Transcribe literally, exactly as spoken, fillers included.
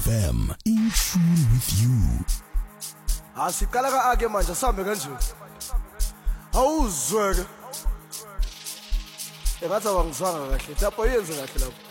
F M in tune with you. Asiqala ka ake manje sambe kanje. Awuzweke. Engathi awangizwanga kahle. Lapho yenze kahle lapho.